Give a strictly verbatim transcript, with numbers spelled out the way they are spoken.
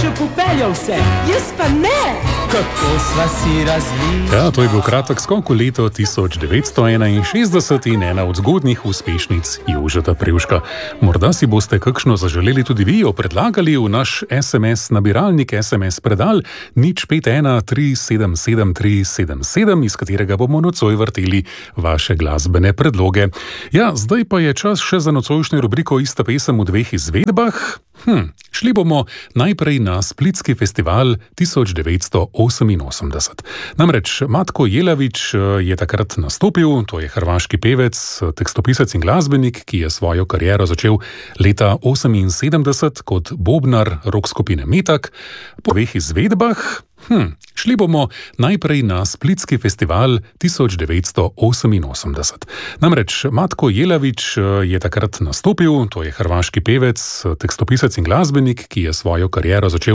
Anže popeljal vse, jaz pa ne. Kako sva si različni. Ja, to je bil kratek skok v leto tisoč devetsto enainšestdeset in ena od zgodnjih uspešnic Jožeta Prevška. Morda si boste kakšno zaželeli tudi vi, jo predlagali v naš es em es nabiralnik, es em es predal nič pet ena tri sedem sedem tri sedem sedem, iz katerega bomo nocoj vrteli vaše glasbene predloge. Ja, zdaj pa je čas še za nocojšnjo rubriko Ista pesem v dveh izvedbah. Hm, šli bomo najprej na Splitski festival tisoč devetsto oseminosemdeset. Namreč Matko Jelavić je takrat nastopil, to je hrvaški pevec, tekstopisec in glasbenik, ki je svojo kariero začel leta oseminsedemdeset kot bobnar rock skupine Metak. Po dveh izvedbah Hm, šli bomo najprej na Splitski festival tisoč devetsto oseminosemdeset. Namreč Matko Jelavić je takrat nastopil, to je hrvaški pevec, tekstopisec in glasbenik, ki je svojo kariero začel